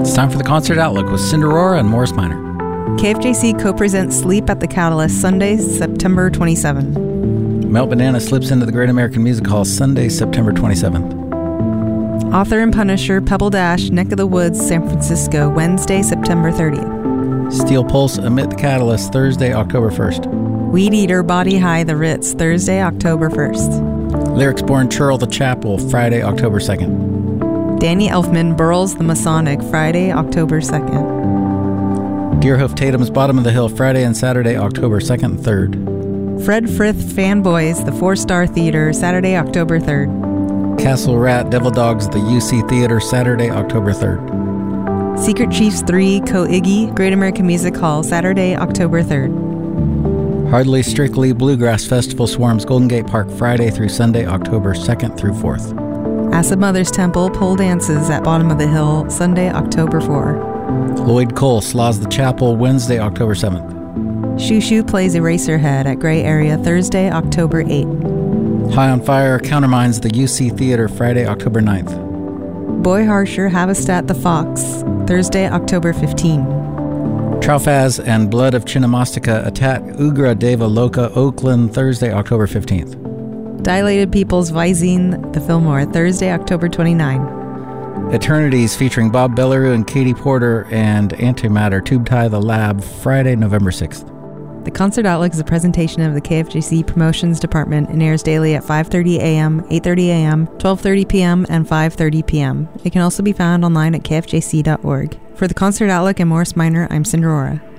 It's time for the Concert Outlook with Cinderora and Morris Minor. KFJC co-presents Sleep at the Catalyst, Sunday, September 27. Melt Banana slips into the Great American Music Hall Sunday, September 27th. Author and Punisher, Pebble Dash, Neck of the Woods, San Francisco, Wednesday, September 30th. Steel Pulse, Amid the Catalyst, Thursday, October 1st. Weed Eater, Body High, The Ritz, Thursday, October 1st. Lyrics Born, Churl, The Chapel, Friday, October 2nd. Danny Elfman, Burls, The Masonic, Friday, October 2nd. Deerhoof Tatum's Bottom of the Hill, Friday and Saturday, October 2nd and 3rd. Fred Frith, Fanboys, The 4-Star Theater, Saturday, October 3rd. Castle Rat, Devil Dogs, The UC Theater, Saturday, October 3rd. Secret Chiefs 3, Co-Iggy, Great American Music Hall, Saturday, October 3rd. Hardly Strictly Bluegrass Festival swarms Golden Gate Park, Friday through Sunday, October 2nd through 4th. Acid Mother's Temple, Pole Dances at Bottom of the Hill, Sunday, October 4. Lloyd Cole, Slaws the Chapel, Wednesday, October 7th. Shoo Shoo plays Eraserhead at Gray Area, Thursday, October 8. High on Fire, Countermines, The UC Theater, Friday, October 9th. Boy Harsher, Havastat the Fox, Thursday, October 15. Traufaz and Blood of Chinnamastika attack Ugra Deva Loka, Oakland, Thursday, October 15th. Dilated Peoples, Visine, the Fillmore, Thursday, October 29. Eternities featuring Bob Belleru and Katie Porter and Antimatter, Tube Tie the Lab, Friday, November 6th. The Concert Outlook is a presentation of the KFJC Promotions Department and airs daily at 5:30 a.m., 8:30 a.m., 12:30 p.m., and 5:30 p.m. It can also be found online at kfjc.org. For the Concert Outlook and Morris Minor, I'm Cinderora.